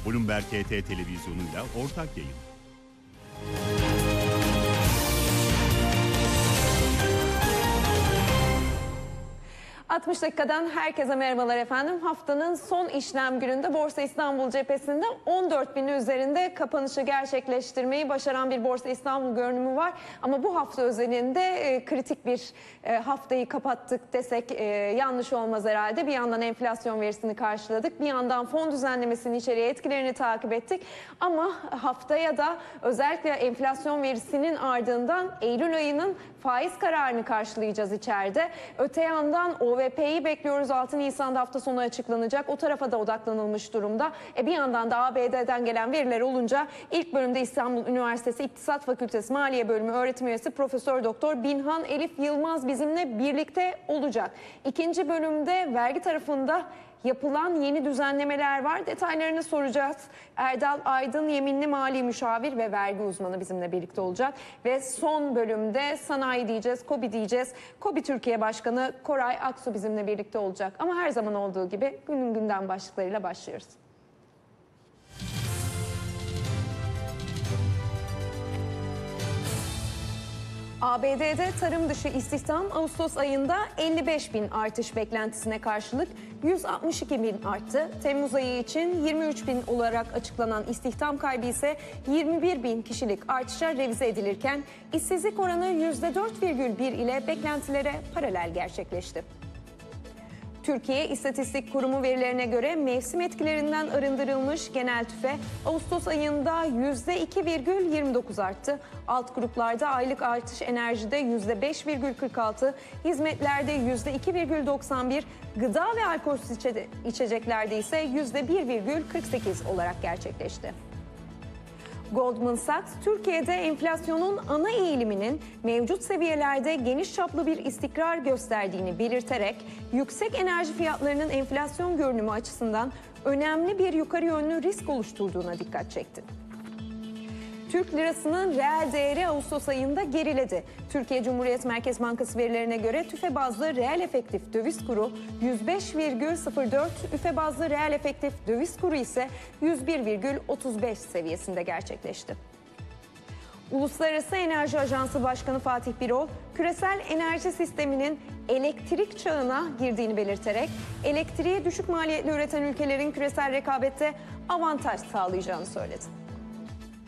Bloomberg HT televizyonuyla ortak yayın. 60 dakikadan herkese merhabalar efendim. Haftanın son işlem gününde Borsa İstanbul cephesinde 14.000'in üzerinde kapanışı gerçekleştirmeyi başaran bir Borsa İstanbul görünümü var. Ama bu hafta özelinde kritik bir haftayı kapattık desek yanlış olmaz herhalde. Bir yandan enflasyon verisini karşıladık. Bir yandan fon düzenlemesinin içeriye etkilerini takip ettik. Ama haftaya da özellikle enflasyon verisinin ardından Eylül ayının faiz kararını karşılayacağız içeride. Öte yandan OVP'yi bekliyoruz. 6 Nisan'da hafta sonu açıklanacak. O tarafa da odaklanılmış durumda. Bir yandan da ABD'den gelen veriler olunca ilk bölümde İstanbul Üniversitesi İktisat Fakültesi Maliye Bölümü öğretim üyesi Profesör Doktor Binhan Elif Yılmaz bizimle birlikte olacak. İkinci bölümde vergi tarafında yapılan yeni düzenlemeler var. Detaylarını soracağız. Erdal Aydın yeminli mali müşavir ve vergi uzmanı bizimle birlikte olacak. Ve son bölümde sanayi diyeceğiz, KOBİ diyeceğiz. KOBİ Türkiye Başkanı Koray Aksu bizimle birlikte olacak. Ama her zaman olduğu gibi günün gündem başlıklarıyla başlıyoruz. ABD'de tarım dışı istihdam Ağustos ayında 55.000 artış beklentisine karşılık 162.000 arttı. Temmuz ayı için 23.000 olarak açıklanan istihdam kaybı ise 21.000 kişilik artışa revize edilirken işsizlik oranı %4,1 ile beklentilere paralel gerçekleşti. Türkiye İstatistik Kurumu verilerine göre mevsim etkilerinden arındırılmış genel tüfe Ağustos ayında %2,29 arttı. Alt gruplarda aylık artış enerjide %5,46, hizmetlerde %2,91, gıda ve alkolsüz içeceklerde ise %1,48 olarak gerçekleşti. Goldman Sachs, Türkiye'de enflasyonun ana eğiliminin mevcut seviyelerde geniş çaplı bir istikrar gösterdiğini belirterek yüksek enerji fiyatlarının enflasyon görünümü açısından önemli bir yukarı yönlü risk oluşturduğuna dikkat çekti. Türk lirasının reel değeri Ağustos ayında geriledi. Türkiye Cumhuriyet Merkez Bankası verilerine göre tüfe bazlı reel efektif döviz kuru 105,04, üfe bazlı reel efektif döviz kuru ise 101,35 seviyesinde gerçekleşti. Uluslararası Enerji Ajansı Başkanı Fatih Birol, küresel enerji sisteminin elektrik çağına girdiğini belirterek elektriği düşük maliyetli üreten ülkelerin küresel rekabette avantaj sağlayacağını söyledi.